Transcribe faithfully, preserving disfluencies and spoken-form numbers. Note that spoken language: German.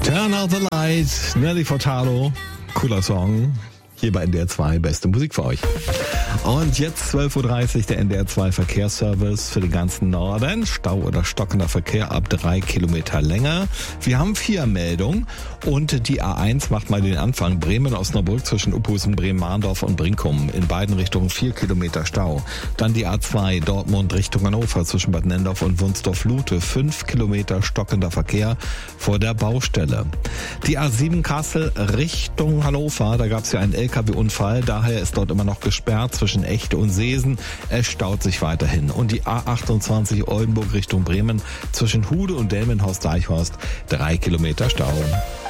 Turn out the light, Nelly Furtado, cooler Song. Hier bei N D R zwei, beste Musik für euch. Und jetzt zwölf Uhr dreißig, der N D R zwei Verkehrsservice für den ganzen Norden. Stau oder stockender Verkehr ab drei Kilometer Länge. Wir haben vier Meldungen und die A eins macht mal den Anfang. Bremen-Osnabrück zwischen Uphusen, Bremen-Mahndorf und Brinkum. In beiden Richtungen vier Kilometer Stau. Dann die A zwei Dortmund Richtung Hannover zwischen Bad Nendorf und Wunsdorf-Lute. fünf Kilometer stockender Verkehr vor der Baustelle. Die A sieben Kassel Richtung Hannover. Da gab es ja einen L K W-Unfall. Daher ist dort immer noch gesperrt zwischen Echte und Seesen. Es staut sich weiterhin. Und die A achtundzwanzig Oldenburg Richtung Bremen zwischen Hude und Delmenhorst-Deichhorst. Drei Kilometer Stau.